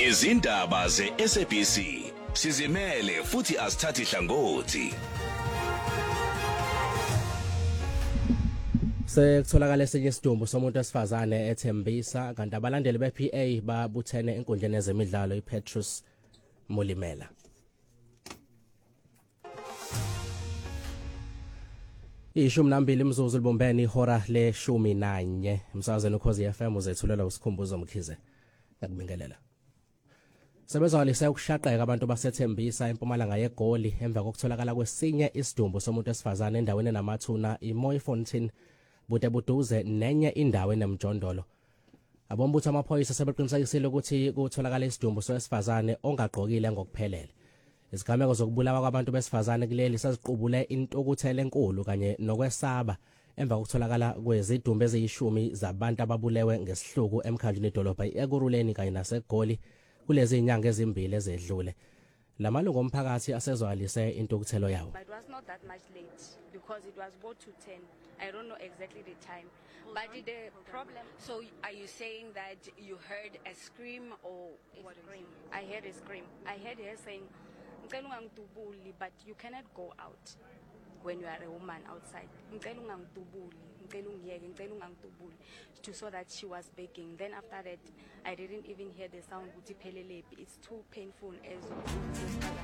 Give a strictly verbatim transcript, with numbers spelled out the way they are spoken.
Izindaba ze-S A B C sizimele futhi asithathi hlangothi. Sekutholakala esinye isidumbu somuntu esifazane ethembisa kanti abalandeli be-P A babuthene enkundleni yezemidlalo iPetrus Molimela. Ishumi nambili imzuzu libumbene ihora leshumi nanye umsazweni ukhozi F M uzethulela usikhumbuzo Mkhize yakubingelela. Sebezwalise ukushaqeka abantu basethembisa eMpumalanga yeGoli emva kokutholakala kwesinye isidumbu somuntu esifazane endaweni enamathuna iMooifontein bude buduze nenye indawo enemjondolo. Abombutho amaphoyisa sebeqinisekisile ukuthi kutholakala isidumbu sowesifazane ongagqokile ngokuphelele. Izigameko zokubulawa kwabantu besifazane kuleli saziqubule intokuthele enkulu kanye nokwesaba emva kokutholakala kwezidumbu eziyishumi zabantu ababulewe ngesihluku emkhandleni edolobha eKuruleni kanye naseGoli kulezi inyanga ezimbili ezedlule. Lamalungu omphakathi asezwalise intokuthelo yawo. But it was not that much late because it was about to ten. I don't know exactly the time. But the problem, so are you saying that you heard a scream or a scream? I heard a scream. I heard her saying, "Ngicela ungangidubuli," but you cannot go out when you are a woman outside. "Ngicela ungangidubuli, ngicela ungiyeke, ngicela ungangidubuli," to so that she was begging. Then after that, I didn't even hear the sound ukuthi phelelepi. It's too painful as